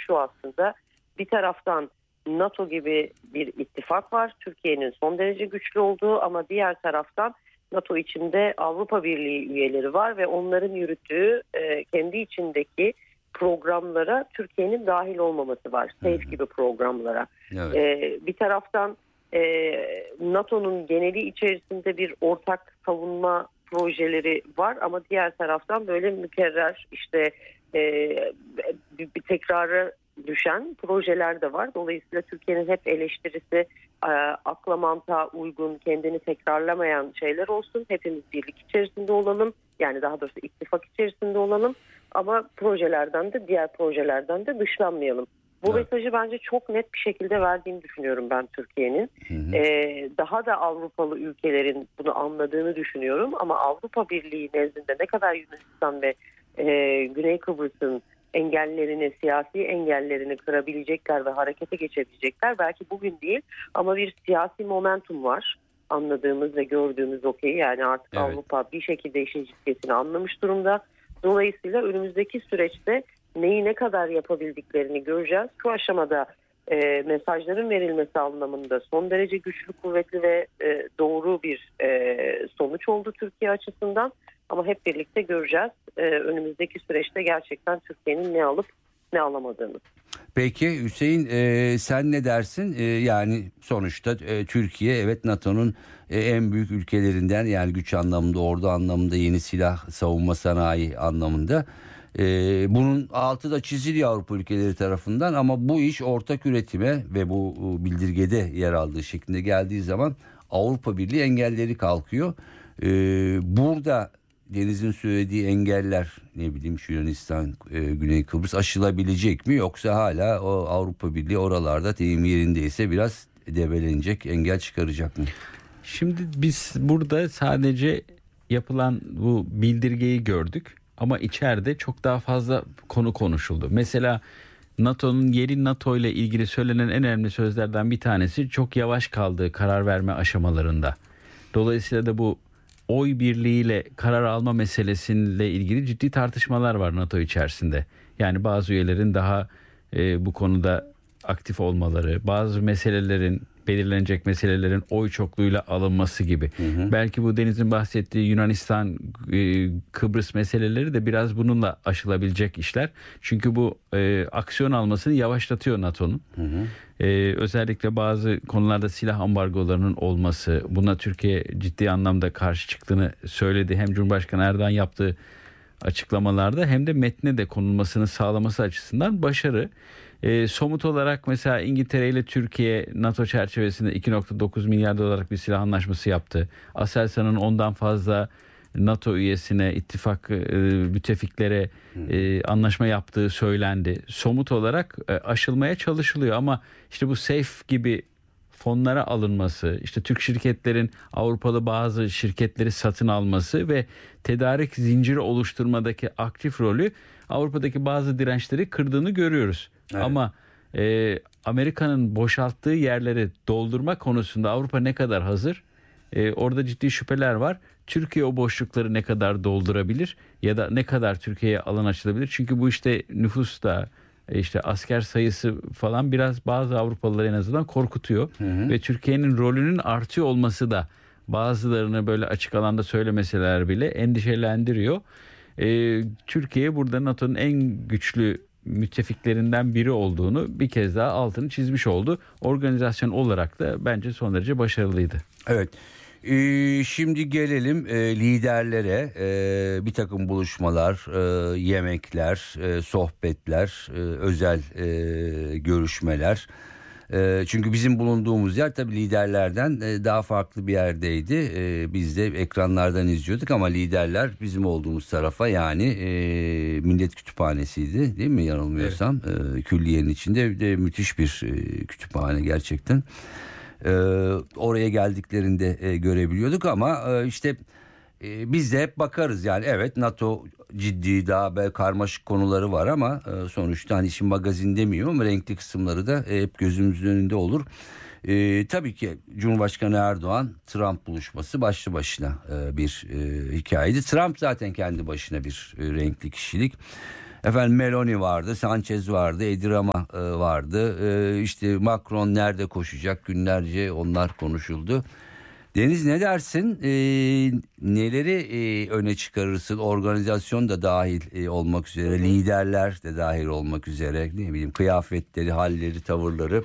şu aslında: bir taraftan NATO gibi bir ittifak var, Türkiye'nin son derece güçlü olduğu, ama diğer taraftan NATO içinde Avrupa Birliği üyeleri var ve onların yürüttüğü kendi içindeki programlara Türkiye'nin dahil olmaması var. SAFE gibi programlara. Evet. Bir taraftan NATO'nun geneli içerisinde bir ortak savunma projeleri var, ama diğer taraftan böyle mükerrer bir tekrara düşen projeler de var. Dolayısıyla Türkiye'nin hep eleştirisi akla mantığa uygun, kendini tekrarlamayan şeyler olsun. Hepimiz birlik içerisinde olalım. Yani daha doğrusu ittifak içerisinde olalım. Ama diğer projelerden de dışlanmayalım. Bu mesajı bence çok net bir şekilde verdiğini düşünüyorum ben Türkiye'nin. Daha da Avrupalı ülkelerin bunu anladığını düşünüyorum. Ama Avrupa Birliği nezdinde ne kadar Yunanistan ve Güney Kıbrıs'ın engellerini, siyasi engellerini kırabilecekler ve harekete geçebilecekler belki bugün değil, ama bir siyasi momentum var. Anladığımız ve gördüğümüz okey. Yani artık evet, Avrupa bir şekilde işin ciddiyetini anlamış durumda. Dolayısıyla önümüzdeki süreçte neyi ne kadar yapabildiklerini göreceğiz. Şu aşamada mesajların verilmesi anlamında son derece güçlü, kuvvetli ve doğru bir sonuç oldu Türkiye açısından. Ama hep birlikte göreceğiz önümüzdeki süreçte gerçekten Türkiye'nin ne alıp ne alamadığını. Peki Hüseyin, sen ne dersin? Yani sonuçta Türkiye evet NATO'nun en büyük ülkelerinden, yani güç anlamında, ordu anlamında, yeni silah, savunma sanayi anlamında. Bunun altı da çiziliyor Avrupa ülkeleri tarafından, ama bu iş ortak üretime ve bu bildirgede yer aldığı şeklinde geldiği zaman Avrupa Birliği engelleri kalkıyor. Burada Deniz'in söylediği engeller, ne bileyim şu Yunanistan, Güney Kıbrıs aşılabilecek mi, yoksa hala o Avrupa Birliği oralarda deyim yerindeyse biraz debelenecek, engel çıkaracak mı? Şimdi biz burada sadece yapılan bu bildirgeyi gördük ama içeride çok daha fazla konu konuşuldu. Mesela NATO'nun yeni NATO ile ilgili söylenen en önemli sözlerden bir tanesi çok yavaş kaldığı karar verme aşamalarında. Dolayısıyla da bu oy birliğiyle karar alma meselesiyle ilgili ciddi tartışmalar var NATO içerisinde. Yani bazı üyelerin daha bu konuda aktif olmaları, bazı belirlenecek meselelerin oy çokluğuyla alınması gibi. Belki bu Deniz'in bahsettiği Yunanistan, Kıbrıs meseleleri de biraz bununla aşılabilecek işler. Çünkü bu aksiyon almasını yavaşlatıyor NATO'nun. Özellikle bazı konularda silah ambargolarının olması, buna Türkiye ciddi anlamda karşı çıktığını söyledi. Hem Cumhurbaşkanı Erdoğan yaptığı açıklamalarda hem de metne de konulmasını sağlaması açısından başarı. Somut olarak mesela İngiltere ile Türkiye NATO çerçevesinde 2.9 milyar dolarlık bir silah anlaşması yaptı. Aselsan'ın ondan fazla NATO üyesine, ittifak müttefiklere anlaşma yaptığı söylendi. Somut olarak aşılmaya çalışılıyor, ama işte bu SAFE gibi fonlara alınması, işte Türk şirketlerin Avrupalı bazı şirketleri satın alması ve tedarik zinciri oluşturmadaki aktif rolü Avrupa'daki bazı dirençleri kırdığını görüyoruz. Evet. Ama Amerika'nın boşalttığı yerleri doldurma konusunda Avrupa ne kadar hazır? Orada ciddi şüpheler var. Türkiye o boşlukları ne kadar doldurabilir ya da ne kadar Türkiye'ye alan açılabilir? Çünkü bu işte nüfus da, işte asker sayısı falan biraz bazı Avrupalıları en azından korkutuyor. Ve Türkiye'nin rolünün artıyor olması da bazılarını böyle açık alanda söylemeseler bile endişelendiriyor. Türkiye burada NATO'nun en güçlü müttefiklerinden biri olduğunu bir kez daha altını çizmiş oldu. Organizasyon olarak da bence son derece başarılıydı. Evet. Şimdi gelelim liderlere. Bir takım buluşmalar, yemekler, sohbetler, özel görüşmeler. Çünkü bizim bulunduğumuz yer tabii liderlerden daha farklı bir yerdeydi. Biz de ekranlardan izliyorduk, ama liderler bizim olduğumuz tarafa, yani Millet Kütüphanesi'ydi, değil mi yanılmıyorsam? Evet. Külliyenin içinde de müthiş bir kütüphane gerçekten. Oraya geldiklerinde görebiliyorduk, ama işte biz de hep bakarız, yani evet NATO ciddi, daha böyle karmaşık konuları var, ama sonuçta hani işin magazin demiyor, ama renkli kısımları da hep gözümüzün önünde olur. Tabii ki Cumhurbaşkanı Erdoğan Trump buluşması başlı başına bir hikayeydi. Trump zaten kendi başına bir renkli kişilik. Efendim Meloni vardı, Sanchez vardı, Edirama vardı. İşte Macron nerede koşacak, günlerce onlar konuşuldu. Deniz, ne dersin? Neleri öne çıkarırsın? Organizasyon da dahil olmak üzere, liderler de dahil olmak üzere, ne bileyim, kıyafetleri, halleri, tavırları,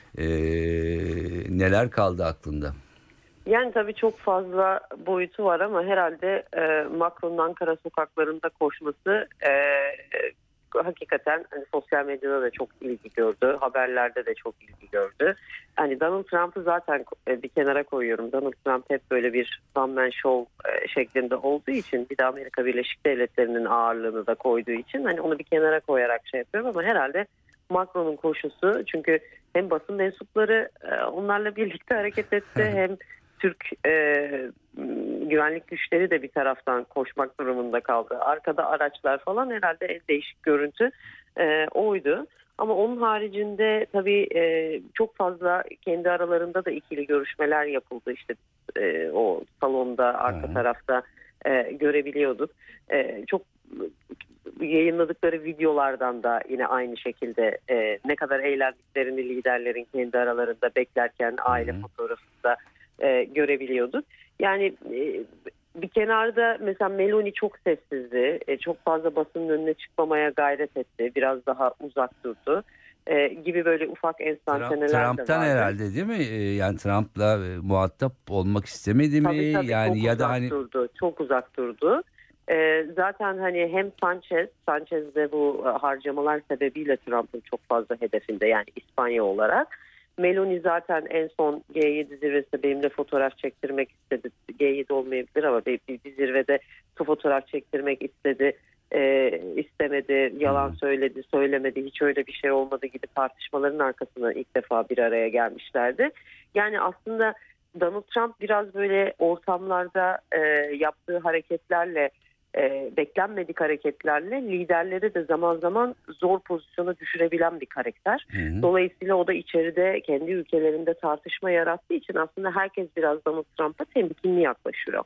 neler kaldı aklında? Yani tabii çok fazla boyutu var ama herhalde Macron'un Ankara sokaklarında koşması hakikaten hani sosyal medyada da çok ilgi gördü. Haberlerde de çok ilgi gördü. Hani Donald Trump'ı zaten bir kenara koyuyorum. Donald Trump hep böyle bir one man show şeklinde olduğu için, bir de Amerika Birleşik Devletleri'nin ağırlığını da koyduğu için hani onu bir kenara koyarak şey yapıyorum ama herhalde Macron'un koşusu, çünkü hem basın mensupları onlarla birlikte hareket etti hem Türk güvenlik güçleri de bir taraftan koşmak durumunda kaldı. Arkada araçlar falan, herhalde en değişik görüntü oydu. Ama onun haricinde tabii çok fazla kendi aralarında da ikili görüşmeler yapıldı. İşte o salonda arka tarafta görebiliyorduk. Çok yayınladıkları videolardan da yine aynı şekilde ne kadar eğlendiklerini liderlerin kendi aralarında beklerken aile fotoğrafında görebiliyorduk. Yani bir kenarda mesela Meloni çok sessizdi. Çok fazla basının önüne çıkmamaya gayret etti. Biraz daha uzak durdu. Gibi böyle ufak enstantaneler de vardı. Trump'tan herhalde, değil mi? Yani Trump'la muhatap olmak istemedi mi? Tabii, yani çok ya uzak da hani durdu. Çok uzak durdu. Zaten hani hem Sanchez de bu harcamalar sebebiyle Trump'ın çok fazla hedefinde, yani İspanya olarak. Meloni zaten en son G7 zirvesinde benimle fotoğraf çektirmek istedi. G7 olmayabilir ama bir zirvede fotoğraf çektirmek istedi. İstemedi, yalan söyledi, söylemedi, hiç öyle bir şey olmadı gibi tartışmaların arkasına ilk defa bir araya gelmişlerdi. Yani aslında Donald Trump biraz böyle ortamlarda yaptığı hareketlerle, beklenmedik hareketlerle liderleri de zaman zaman zor pozisyona düşürebilen bir karakter. Dolayısıyla o da içeride kendi ülkelerinde tartışma yarattığı için aslında herkes biraz Donald Trump'a temkinli yaklaşıyor.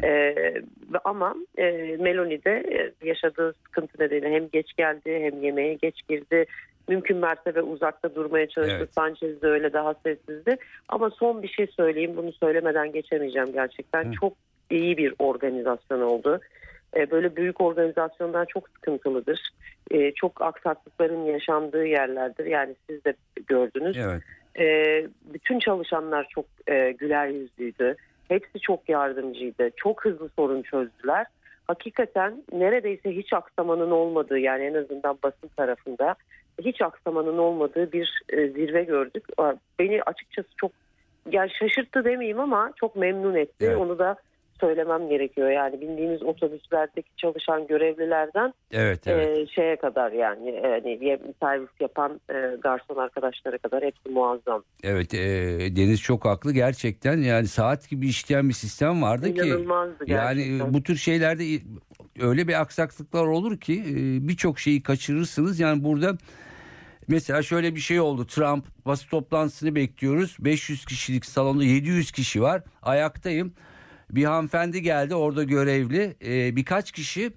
Ama Meloni de yaşadığı sıkıntı nedeniyle hem geç geldi hem yemeğe geç girdi. Mümkün mertebe uzakta durmaya çalıştı. Evet. Sanchez de öyle, daha sessizdi. Ama son bir şey söyleyeyim. Bunu söylemeden geçemeyeceğim gerçekten. Çok iyi bir organizasyon oldu. Böyle büyük organizasyonlar çok sıkıntılıdır. Çok aksaklıkların yaşandığı yerlerdir. Yani siz de gördünüz. Evet. Bütün çalışanlar çok güler yüzlüydü. Hepsi çok yardımcıydı. Çok hızlı sorun çözdüler. Hakikaten neredeyse hiç aksamanın olmadığı, yani en azından basın tarafında hiç aksamanın olmadığı bir zirve gördük. Beni açıkçası çok, yani şaşırttı demeyeyim ama çok memnun etti. Evet. Onu da söylemem gerekiyor. Yani bindiğimiz otobüslerdeki çalışan görevlilerden şeye kadar, yani servis yapan garson arkadaşlara kadar hepsi muazzam. Evet, Deniz çok haklı gerçekten. Yani saat gibi işleyen bir sistem vardı. İnanılmazdı ki yani bu tür şeylerde öyle bir aksaklıklar olur ki birçok şeyi kaçırırsınız. Yani burada mesela şöyle bir şey oldu. Trump basın toplantısını bekliyoruz. 500 kişilik salonda 700 kişi var. Ayaktayım. Bir hanımefendi geldi, orada görevli. Birkaç kişi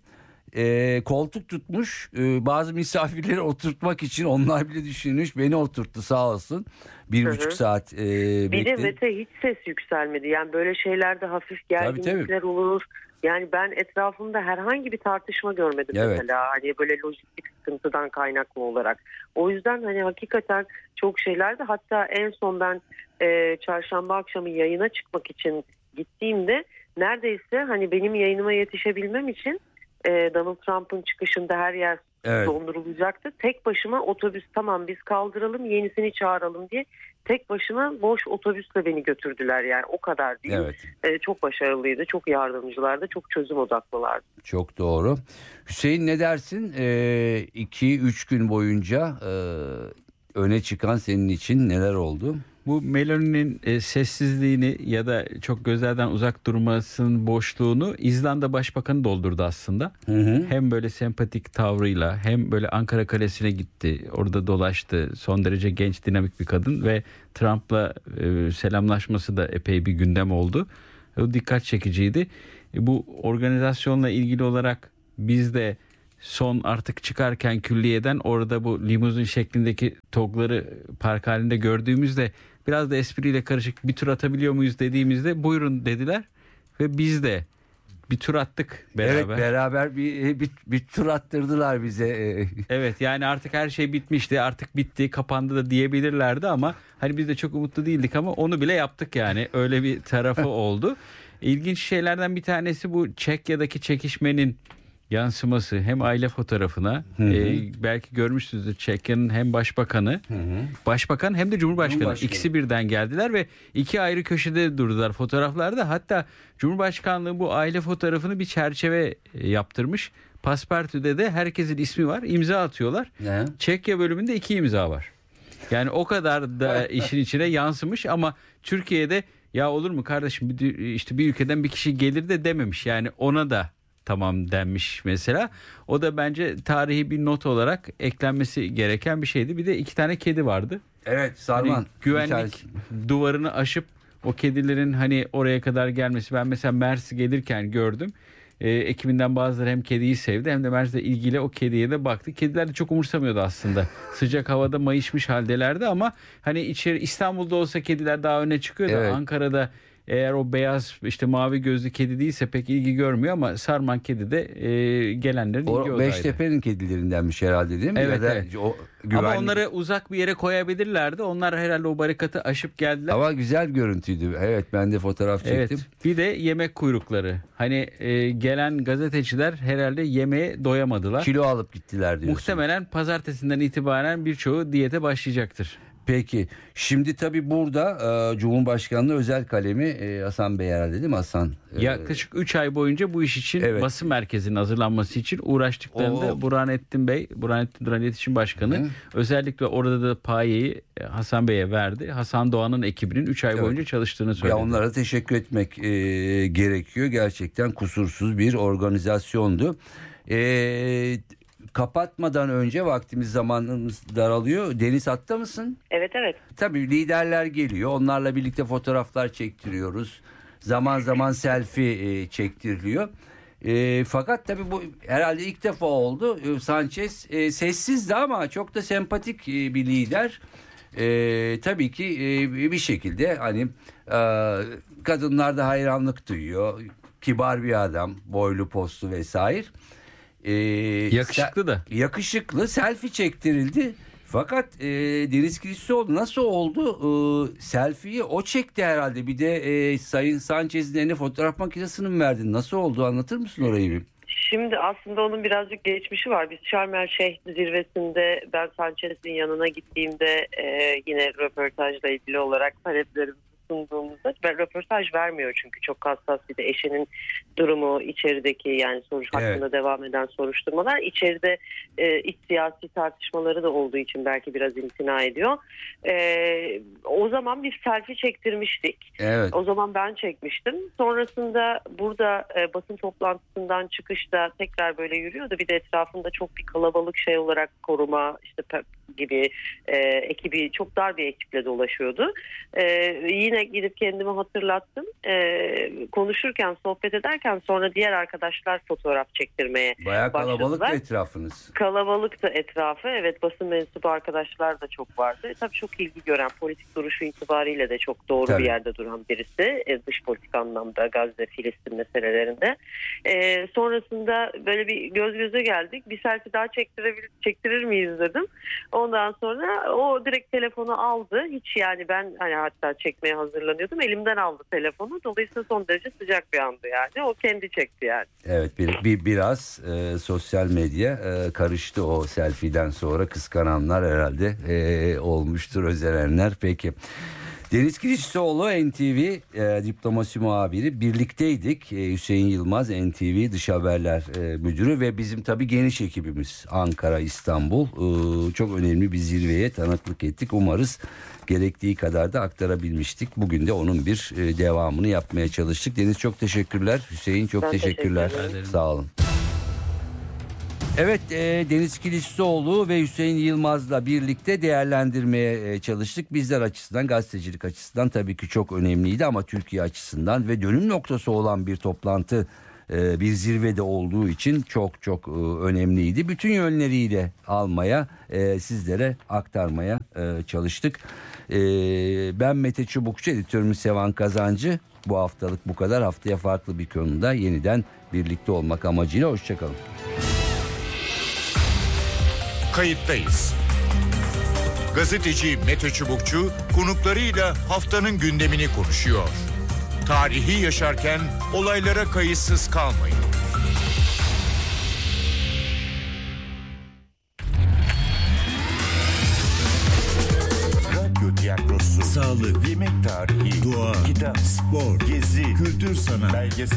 koltuk tutmuş. Bazı misafirleri oturtmak için onlar bile düşünmüş. Beni oturttu, sağ olsun. 1,5 saat bir bekledim. de Mete hiç ses yükselmedi. Yani böyle şeylerde hafif gerginlikler olur. Yani ben etrafımda herhangi bir tartışma görmedim mesela. Hani böyle lojistik sıkıntıdan kaynaklı olarak. O yüzden hani hakikaten çok şeylerdi. Hatta en son ben çarşamba akşamı yayına çıkmak için gittiğimde neredeyse hani benim yayınıma yetişebilmem için Donald Trump'ın çıkışında her yer dondurulacaktı. Tek başıma otobüs, tamam biz kaldıralım yenisini çağıralım diye tek başıma boş otobüsle beni götürdüler, yani o kadar değil. Evet. Çok başarılıydı, çok yardımcılardı, çok çözüm odaklılardı. Çok doğru. Hüseyin, ne dersin? 2-3 gün boyunca öne çıkan senin için neler oldu? Bu Meloni'nin sessizliğini ya da çok gözlerden uzak durmasının boşluğunu İzlanda Başbakanı doldurdu aslında. Hem böyle sempatik tavrıyla hem böyle Ankara Kalesi'ne gitti. Orada dolaştı. Son derece genç, dinamik bir kadın ve Trump'la selamlaşması da epey bir gündem oldu. O dikkat çekiciydi. Bu organizasyonla ilgili olarak biz de son artık çıkarken külliyeden orada bu limuzin şeklindeki TOG'ları park halinde gördüğümüzde biraz da espriyle karışık bir tur atabiliyor muyuz dediğimizde buyurun dediler ve biz de bir tur attık beraber. Evet, beraber bir tur attırdılar bize. Evet, yani artık her şey bitmişti, artık bitti, kapandı da diyebilirlerdi ama hani biz de çok umutlu değildik ama onu bile yaptık yani, öyle bir tarafı oldu. İlginç şeylerden bir tanesi bu Çekya'daki çekişmenin yansıması hem aile fotoğrafına, belki görmüşsünüzdür, Çekya'nın hem başbakanı, başbakan hem de Cumhurbaşkanı ikisi birden geldiler ve iki ayrı köşede durdular fotoğraflarda. Hatta Cumhurbaşkanlığı bu aile fotoğrafını bir çerçeve yaptırmış. Paspartu'da de herkesin ismi var, imza atıyorlar. Ne? Çekya bölümünde 2 imza var. Yani o kadar da işin içine yansımış ama Türkiye'de ya olur mu kardeşim, işte bir ülkeden bir kişi gelir de dememiş. Yani ona da tamam denmiş mesela. O da bence tarihi bir not olarak eklenmesi gereken bir şeydi. Bir de 2 tane kedi vardı. Evet, Sarman. Hani güvenlik duvarını aşıp o kedilerin hani oraya kadar gelmesi. Ben mesela Mersi gelirken gördüm. Ekibinden bazıları hem kediyi sevdi hem de Mersi'de ilgiyle o kediye de baktı. Kediler de çok umursamıyordu aslında. Sıcak havada mayışmış haldelerdi ama hani içeri İstanbul'da olsa kediler daha öne çıkıyor da evet. Ankara'da eğer o beyaz işte mavi gözlü kedi değilse pek ilgi görmüyor ama Sarman kedi de gelenlerin ilgi odaydı. Beştepe'nin kedilerindenmiş herhalde değil mi? Evet, ya da evet. O güvenlik... Ama onları uzak bir yere koyabilirlerdi. Onlar herhalde o barikatı aşıp geldiler. Ama güzel görüntüydü. Evet, ben de fotoğraf çektim. Evet. Bir de yemek kuyrukları. Hani gelen gazeteciler herhalde yemeğe doyamadılar. Kilo alıp gittiler diyorsun. Muhtemelen pazartesinden itibaren birçoğu diyete başlayacaktır. Peki. Şimdi tabii burada Cumhurbaşkanlığı özel kalemi Hasan Bey herhalde değil mi Hasan? Yaklaşık 3 ay boyunca bu iş için evet. basın merkezinin hazırlanması için uğraştıklarında Burhanettin Duran İletişim Başkanı özellikle orada da payeyi Hasan Bey'e verdi. Hasan Doğan'ın ekibinin 3 ay boyunca çalıştığını söyledi. Ya onlara teşekkür etmek gerekiyor. Gerçekten kusursuz bir organizasyondu. Kapatmadan önce vaktimiz zamanımız daralıyor. Deniz hatta mısın? Evet. Tabii liderler geliyor. Onlarla birlikte fotoğraflar çektiriyoruz. Zaman zaman selfie çektiriliyor. Fakat tabii bu herhalde ilk defa oldu. Sanchez sessizdi ama çok da sempatik bir lider. Tabii ki bir şekilde hani kadınlar da hayranlık duyuyor. Kibar bir adam, boylu postlu vesaire. Yakışıklı da. Yakışıklı, selfie çektirildi. Fakat Deniz Kiliçoğlu nasıl oldu? Selfie'yi o çekti herhalde. Bir de Sayın Sanchez'in eline fotoğraf makinesini mi verdin? Nasıl oldu? Anlatır mısın orayı bir? Şimdi aslında onun birazcık geçmişi var. Biz Şarm El Şeyh zirvesinde ben Sanchez'in yanına gittiğimde yine röportajla ilgili olarak taleplerimizi sunduğumuzda ben röportaj vermiyor çünkü çok hassas, bir de eşinin durumu içerideki yani hakkında devam eden soruşturmalar içeride iç siyasi tartışmaları da olduğu için belki biraz imtina ediyor. O zaman bir selfie çektirmiştik. Evet. O zaman ben çekmiştim. Sonrasında burada basın toplantısından çıkışta tekrar böyle yürüyordu. Bir de etrafında çok bir kalabalık şey olarak koruma işte gibi ekibi çok dar bir ekiple dolaşıyordu. Yine gidip kendimi hatırlattım. Konuşurken, sohbet ederken sonra diğer arkadaşlar fotoğraf çektirmeye bayağı başladılar. Kalabalıktı etrafınız. Kalabalıktı etrafı. Evet, basın mensubu arkadaşlar da çok vardı. Tabii çok ilgi gören, politik duruşu itibariyle de çok doğru bir yerde duran birisi. Dış politik anlamda Gazze, Filistin meselelerinde. Sonrasında böyle bir göz göze geldik. Bir selfie daha çektirir miyiz dedim. Ondan sonra o direkt telefonu aldı. Hiç yani ben hani hatta çekmeye hazırlanıyordum. Elimden aldı telefonu. Dolayısıyla son derece sıcak bir andı yani. O kendi çekti yani. Evet, biraz sosyal medya karıştı o selfie'den sonra. Kıskananlar herhalde olmuştur, özenenler. Peki. Deniz Kiliçoğlu NTV diplomasi muhabiri, birlikteydik. Hüseyin Yılmaz NTV Dış Haberler Müdürü ve bizim tabii geniş ekibimiz Ankara, İstanbul çok önemli bir zirveye tanıklık ettik. Umarız gerektiği kadar da aktarabilmiştik. Bugün de onun bir devamını yapmaya çalıştık. Deniz çok teşekkürler. Hüseyin çok teşekkürler. Sağ olun. Evet, Deniz Kiliçoğlu ve Hüseyin Yılmaz'la birlikte değerlendirmeye çalıştık. Bizler açısından, gazetecilik açısından tabii ki çok önemliydi ama Türkiye açısından ve dönüm noktası olan bir toplantı bir zirvede olduğu için çok çok önemliydi. Bütün yönleriyle almaya, sizlere aktarmaya çalıştık. Ben Mete Çubukçu, editörümüz Sevan Kazancı. Bu haftalık bu kadar. Haftaya farklı bir konuda yeniden birlikte olmak amacıyla hoşçakalın. Kayıttayız. Gazeteci Mete Çubukçu konuklarıyla haftanın gündemini konuşuyor. Tarihi yaşarken olaylara kayıtsız kalmayın. Radyo tiyatrosu, sağlık, yemek tarihi, doğa, kitap, spor, gezi, kültür sanat, belgesel.